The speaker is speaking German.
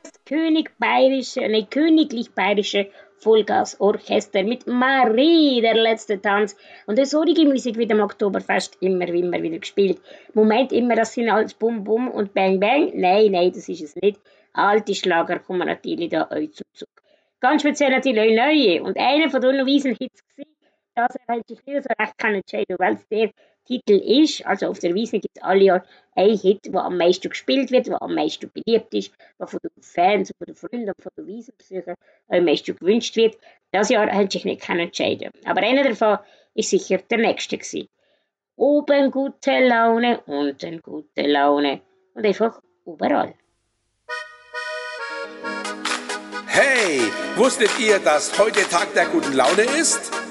Königlich Bayerische Vollgasorchester mit Marie, der letzte Tanz. Und das solche Musik wird am Oktoberfest immer wieder gespielt. Moment immer, das sind alles Bum Bum und Bang Bang. Nein, das ist es nicht. Alte Schlager kommen natürlich da euch zum Zug. Ganz speziell natürlich auch neue. Und einer von den Wiesenhits war, dass er halt sich nicht so recht kann entscheiden, weil es der Titel ist. Also auf der Wiesn gibt es alle Jahre einen Hit, der am meisten gespielt wird, der am meisten beliebt ist, der von den Fans, von den Freunden, von den Wiesenbesuchern am meisten gewünscht wird. Das Jahr hat sich nicht entscheiden. Aber einer davon ist sicher der nächste gewesen. Oben gute Laune, unten gute Laune. Und einfach überall. Hey, wusstet ihr, dass heute Tag der guten Laune ist?